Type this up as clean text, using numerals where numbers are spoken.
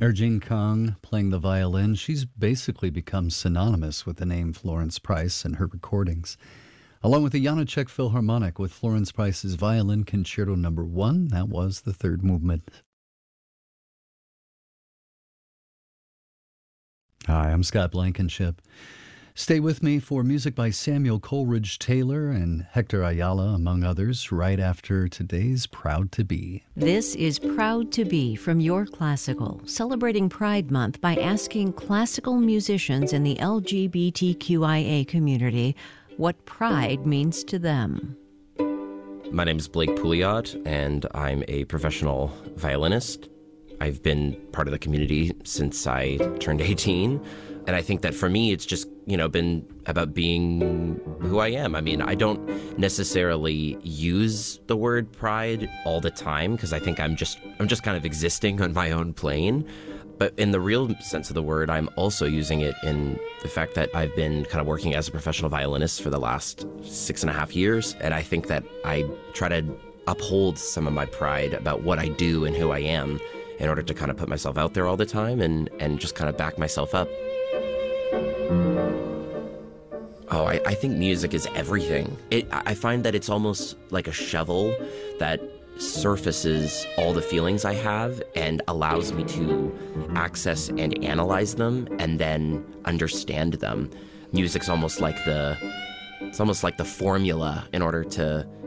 Erjing Kong playing the violin. She's basically become synonymous with the name Florence Price in her recordings. Along with the Janacek Philharmonic with Florence Price's Violin Concerto No. 1, that was the third movement. Hi, I'm Scott Blankenship. Stay with me for music by Samuel Coleridge Taylor and Hector Ayala, among others, right after today's Proud to Be. This is Proud to Be from Your Classical, celebrating Pride Month by asking classical musicians in the LGBTQIA community what pride means to them. My name is Blake Pouliot, and I'm a professional violinist. I've been part of the community since I turned 18. And I think that for me, it's just, been about being who I am. I mean, I don't necessarily use the word pride all the time because I think I'm just kind of existing on my own plane. But in the real sense of the word, I'm also using it in the fact that I've been kind of working as a professional violinist for the last 6.5 years. And I think that I try to uphold some of my pride about what I do and who I am in order to kind of put myself out there all the time and just kind of back myself up. Oh, I think music is everything. I find that it's almost like a shovel that surfaces all the feelings I have and allows me to access and analyze them and then understand them. Music's almost like the formula in order to